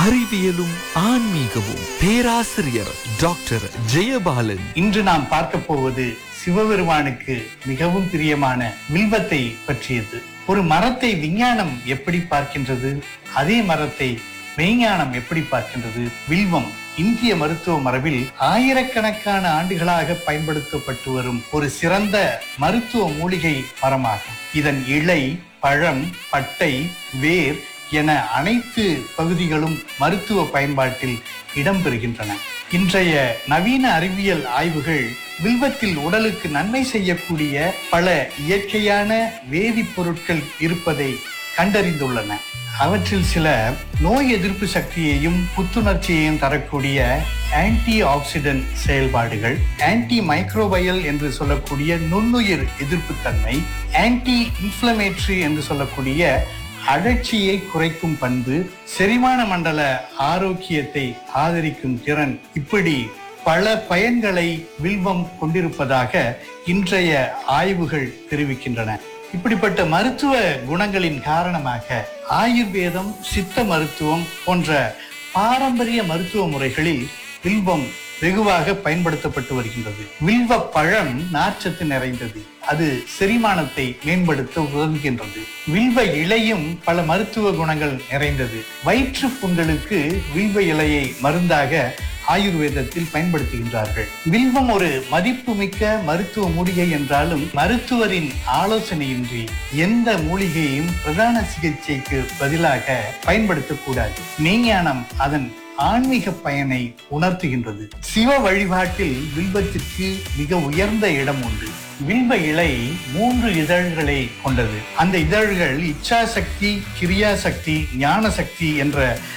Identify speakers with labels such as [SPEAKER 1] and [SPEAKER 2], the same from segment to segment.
[SPEAKER 1] அறிவியலும் ஆன்மீகமும் பேராசிரியர் டாக்டர் ஜெயபாலன்.
[SPEAKER 2] இன்று நாம் பார்க்க போவது சிவபெருமானுக்கு மிகவும் பிரியமான வில்வத்தை பற்றியது. ஒரு மரத்தை விஞ்ஞானம் எப்படி பார்க்கின்றது, அதே மரத்தை மெய்ஞானம் எப்படி பார்க்கின்றது? வில்வம் இந்திய மருத்துவ மரபில் ஆயிரக்கணக்கான ஆண்டுகளாக பயன்படுத்தப்பட்டு வரும் ஒரு சிறந்த மருத்துவ மூலிகை மரமாகும். இதன் இலை, பழம், பட்டை, வேர் என அனைத்து பகுதிகளும் மருத்துவ பயன்பாட்டில் இடம்பெறுகின்றன. இன்றைய நவீன அறிவியல் ஆய்வுகள் வில்வத்தில் உடலுக்கு நன்மை செய்யக்கூடிய பல இயற்கையான வேதிப்பொருட்கள் இருப்பதை கண்டறிந்துள்ளன. அவற்றில் சில நோய் எதிர்ப்பு சக்தியையும் புத்துணர்ச்சியையும் தரக்கூடிய ஆன்டி ஆக்சிடென்ட் செயல்பாடுகள், ஆன்டி மைக்ரோபயல் என்று சொல்லக்கூடிய நுண்ணுயிர் எதிர்ப்பு தன்மை, ஆன்டி இன்ஃப்ளமேட்டரி என்று சொல்லக்கூடிய அழற்சியை குறைக்கும் பண்பு, செரிமான மண்டல ஆரோக்கியத்தை ஆதரிக்கும் திறன், இப்படி பல பயன்களை வில்வம் கொண்டிருப்பதாக இன்றைய ஆய்வுகள் தெரிவிக்கின்றன. இப்படிப்பட்ட மருத்துவ குணங்களின் காரணமாக ஆயுர்வேதம், சித்த மருத்துவம் போன்ற பாரம்பரிய மருத்துவ முறைகளில் வில்வம் வெகுவாக பயன்படுத்தப்பட்டு வருகின்றது. வில்வ பழம் நார்ச்சத்து நிறைந்தது, அது செரிமானத்தை மேம்படுத்த உதவுகின்றது. வில்வ இலையும் பல மருத்துவ குணங்கள் நிறைந்தது. வயிற்று புண்களுக்கு வில்வ இலையை மருந்தாக ஆயுர்வேதத்தில் பயன்படுத்துகின்றார்கள். வில்வம் ஒரு மதிப்புமிக்க மருத்துவ மூலிகை என்றாலும் மருத்துவரின் ஆலோசனையின்றி எந்த மூலிகையையும் பிரதான சிகிச்சைக்கு பதிலாக பயன்படுத்தக்கூடாது. மெய்ஞானம் அதன் ஆன்மீக பயனை உணர்த்துகின்றது. சிவ வழிபாட்டில் வில்வத்திற்கு மிக உயர்ந்த இடம் உண்டு. வில்வ இலை 3 இதழ்களை கொண்டது. அந்த இதழ்கள் இச்சா சக்தி, கிரியா சக்தி, ஞான சக்தி என்ற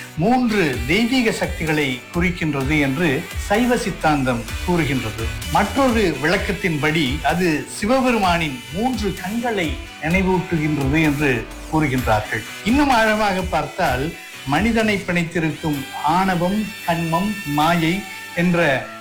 [SPEAKER 2] 3 தெய்வீக சக்திகளை குறிக்கின்றது என்று சைவ சித்தாந்தம் கூறுகின்றது. மற்றொரு விளக்கத்தின்படி அது சிவபெருமானின் 3 கண்களை நினைவூட்டுகின்றது என்று கூறுகின்றார்கள். இன்னும் ஆழமாக பார்த்தால் மனிதனை பிணைத்திருக்கும் ஆணவம், கண்மம், மாயை என்ற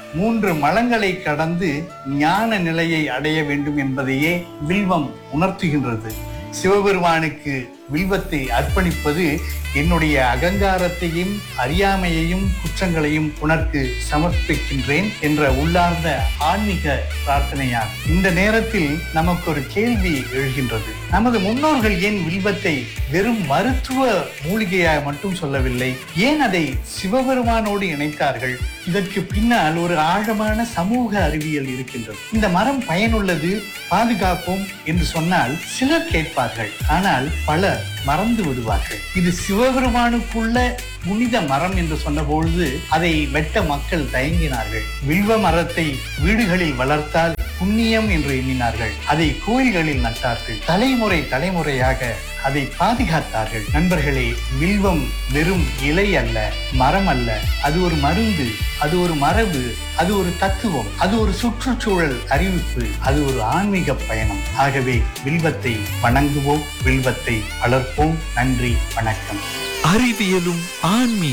[SPEAKER 2] 3 மலங்களை கடந்து ஞான நிலையை அடைய வேண்டும் என்பதையே வில்வம் உணர்த்துகின்றது. சிவபெருமானுக்கு வில்வத்தை அர்ப்பணிப்பது என்னுடைய அகங்காரத்தையும் அறியாமையையும் குற்றங்களையும் உனக்கு சமர்ப்பிக்கின்றேன் என்ற உள்ளார்ந்த ஆன்மீக பிரார்த்தனையாகும். இந்த நேரத்தில் நமக்கு ஒரு கேள்வி எழுகின்றது. நமது முன்னோர்கள் ஏன் வில்வத்தை வெறும் மருத்துவ மூலிகையாக மட்டும் சொல்லவில்லை? ஏன் அதை சிவபெருமானோடு இணைத்தார்கள்? இதற்கு பின்னால் ஒரு ஆழமான சமூக அறிவியல் இருக்கின்றது. இந்த மரம் பயனுள்ளது, பாதுகாப்போம் என்று சொன்னால் சிலர் கேட்பார்கள், ஆனால் பலர் மறந்து விடுவார்கள். இது சிவபெருமானுக்குள்ள புனித மரம் என்று சொன்னபொழுது அதை வெட்ட மக்கள் தயங்கினார்கள். வில்வ மரத்தை வீடுகளில் வளர்த்தால் புண்ணியம் என்று எண்ணினார்கள். அதை கோயில்களில் நட்டார்கள். தலைமுறையாக அதை பாதுகாத்தார்கள். நண்பர்களே, வில்வம் வெறும் இலை அல்ல, மரம் அல்ல. அது ஒரு மருந்து, அது ஒரு மரபு, அது ஒரு தத்துவம், அது ஒரு சுற்றுச்சூழல் அறிவிப்பு, அது ஒரு ஆன்மீக பயணம். ஆகவே வில்வத்தை வணங்குவோம், வில்வத்தை வளர்ப்போம். நன்றி, வணக்கம்.
[SPEAKER 1] அறிவியலும் ஆன்மீகம்.